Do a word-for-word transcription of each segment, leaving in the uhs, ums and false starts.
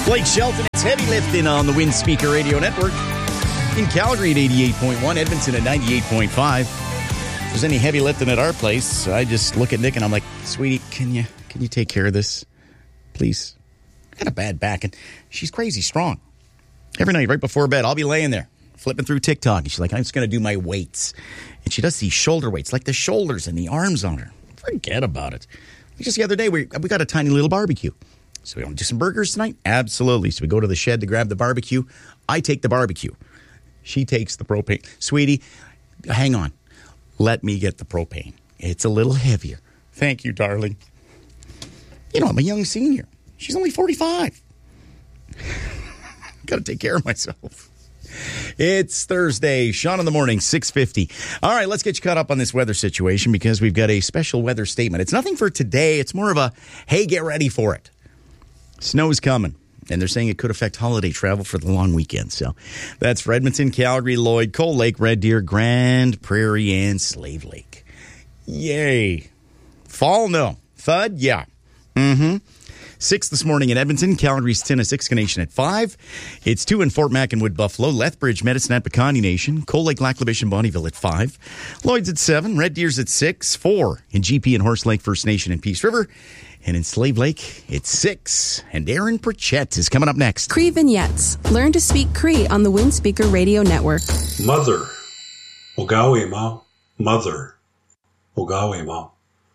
Blake Shelton, it's heavy lifting on the Wind Speaker Radio Network. In Calgary at eighty-eight point one, Edmonton at ninety-eight point five. If there's any heavy lifting at our place, I just look at Nick and I'm like, sweetie, can you can you take care of this, please? I got a bad back, and she's crazy strong. Every night, right before bed, I'll be laying there, flipping through TikTok, and she's like, I'm just going to do my weights. And she does these shoulder weights, like the shoulders and the arms on her. Forget about it. Just the other day, we we got a tiny little barbecue. So we want to do some burgers tonight? Absolutely. So we go to the shed to grab the barbecue. I take the barbecue. She takes the propane. Sweetie, hang on. Let me get the propane. It's a little heavier. Thank you, darling. You know, I'm a young senior. She's only forty-five. Got to take care of myself. It's Thursday. Sean in the morning, six fifty. All right, let's get you caught up on this weather situation because we've got a special weather statement. It's nothing for today. It's more of a, hey, get ready for it. Snow's coming, and they're saying it could affect holiday travel for the long weekend. So that's for Edmonton, Calgary, Lloyd, Cold Lake, Red Deer, Grand Prairie, and Slave Lake. Yay. Fall, no. Thud, yeah. Mm-hmm. Six this morning in Edmonton, Calgary's Tinnisixka Nation at five. It's two in Fort Mac and Wood Buffalo, Lethbridge, Medicine at Pequanny Nation, Cold Lake, Lac-La-Biche, and Bonnyville at five. Lloyd's at seven, Red Deer's at six, four in G P and Horse Lake First Nation and Peace River. And in Slave Lake, it's six. And Aaron Pritchett is coming up next. Cree Vignettes. Learn to speak Cree on the Wind Speaker Radio Network. Mother. Ogawe ma. Mother. Ogawe ma.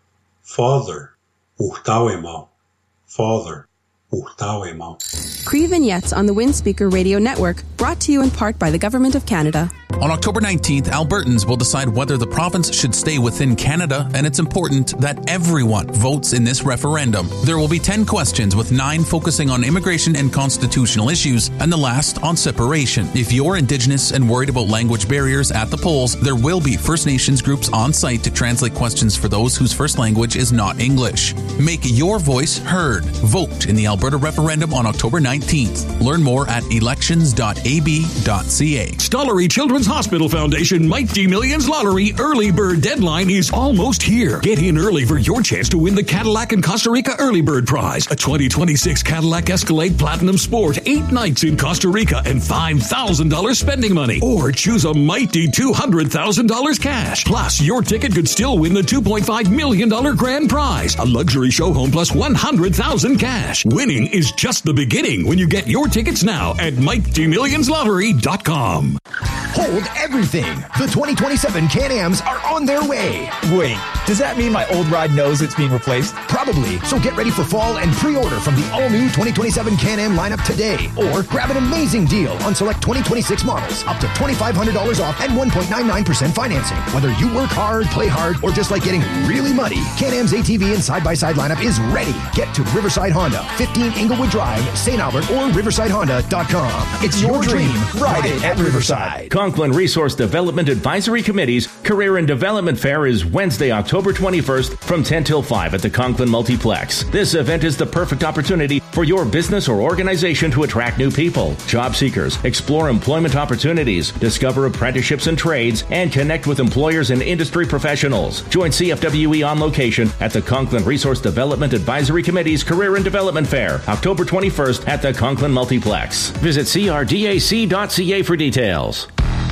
Father. Uhtawe ma. Father. Uhtawe ma. Cree Vignettes on the Wind Speaker Radio Network, brought to you in part by the Government of Canada. On October nineteenth, Albertans will decide whether the province should stay within Canada, and it's important that everyone votes in this referendum. There will be ten questions, with nine focusing on immigration and constitutional issues, and the last on separation. If you're Indigenous and worried about language barriers at the polls, there will be First Nations groups on site to translate questions for those whose first language is not English. Make your voice heard. Vote in the Alberta referendum on October nineteenth. Learn more at elections dot a b dot c a. Stollery Children's Hospital Foundation Mighty Millions Lottery early bird deadline is almost here. Get in early for your chance to win the Cadillac and Costa Rica early bird prize, a twenty twenty-six Cadillac Escalade Platinum Sport, eight nights in Costa Rica, and five thousand dollars spending money. Or choose a mighty two hundred thousand dollars cash. Plus, your ticket could still win the two point five million dollars grand prize, a luxury show home plus one hundred thousand dollars cash. Winning is just the beginning when you get your tickets now at mighty millions lottery dot com. Hold everything. The twenty twenty-seven Can-Ams are on their way. Wait, does that mean my old ride knows it's being replaced? Probably. So get ready for fall and pre-order from the all-new twenty twenty-seven Can-Am lineup today. Or grab an amazing deal on select twenty twenty-six models, up to twenty-five hundred dollars off and one point nine nine percent financing. Whether you work hard, play hard, or just like getting really muddy, Can-Am's A T V and side-by-side lineup is ready. Get to Riverside Honda, fifteen Inglewood Drive, Saint Albert, or riverside honda dot com. It's your dream. Ride it at Riverside. Conklin Resource Development Advisory Committee's Career and Development Fair is Wednesday, October twenty-first from ten till five at the Conklin Multiplex. This event is the perfect opportunity for your business or organization to attract new people, job seekers, explore employment opportunities, discover apprenticeships and trades, and connect with employers and industry professionals. Join C F W E on location at the Conklin Resource Development Advisory Committee's Career and Development Fair, October twenty-first at the Conklin Multiplex. Visit c r d a c dot c a for details.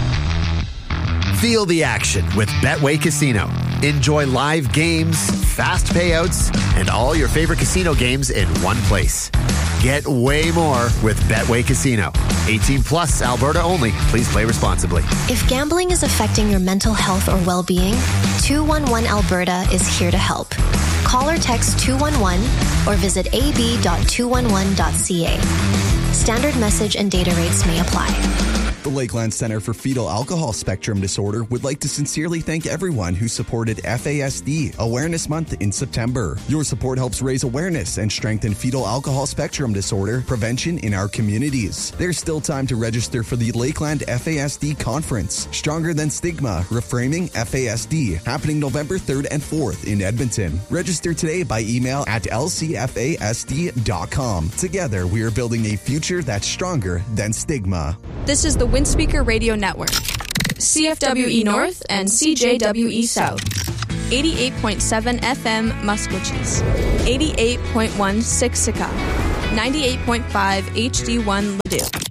Feel the action with Betway Casino. Enjoy live games, fast payouts, and all your favorite casino games in one place. Get way more with Betway Casino. eighteen plus, Alberta only. Please play responsibly. If gambling is affecting your mental health or well-being, two one one Alberta is here to help. Call or text two one one or visit a b dot two one one dot c a. Standard message and data rates may apply. The Lakeland Center for Fetal Alcohol Spectrum Disorder would like to sincerely thank everyone who supported F A S D Awareness Month in September. Your support helps raise awareness and strengthen fetal alcohol spectrum disorder prevention in our communities. There's still time to register for the Lakeland F A S D Conference, Stronger Than Stigma, Reframing F A S D, happening November third and fourth in Edmonton. Register today by email at l c f a s d dot com. Together, we are building a future that's stronger than stigma. This is the Windspeaker Radio Network. C F W E North and C J W E South. eighty-eight point seven F M Muskwachees. eighty-eight point one Siksika. ninety-eight point five H D one Ladue.